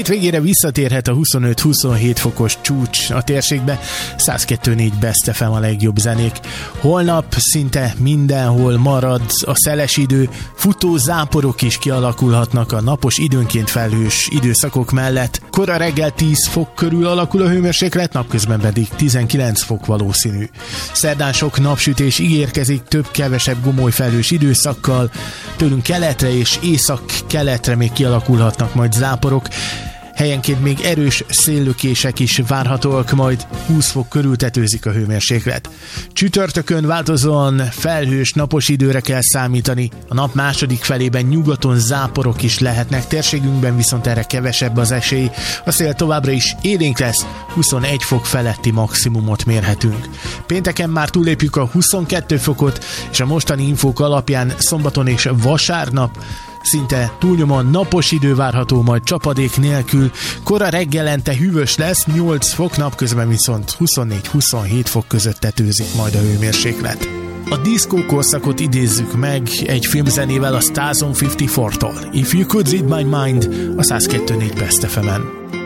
hétvégére visszatérhet a 25-27 fokos csúcs a térségbe, 102.4 Best FM a legjobb zenék. Holnap szinte mindenhol marad a szeles idő, futó záporok is kialakulhatnak a napos, időnként felhős időszakok mellett. Kora reggel 10 fok körül alakul a hőmérséklet, napközben pedig 19 fok valószínű. Szerdán sok napsütés ígérkezik, több-kevesebb gomoly felhős időszakkal, tőlünk keletre és észak-keletre még kialakulhatnak majd záporok, helyenként még erős széllökések is várhatóak, majd 20 fok körül tetőzik a hőmérséklet. Csütörtökön változóan felhős napos időre kell számítani, a nap második felében nyugaton záporok is lehetnek, térségünkben viszont erre kevesebb az esély, a szél továbbra is élénk lesz, 21 fok feletti maximumot mérhetünk. Pénteken már túllépjük a 22 fokot, és a mostani infók alapján szombaton és vasárnap szinte túlnyomóan napos idő várható, majd csapadék nélkül. Kora reggelente hűvös lesz, 8 fok, napközben viszont 24-27 fok között tetőzik majd a hőmérséklet. A diszkó korszakot idézzük meg egy filmzenével, a Stars on 54-tól. If You Could Read My Mind, a 102.4 Best FM-en.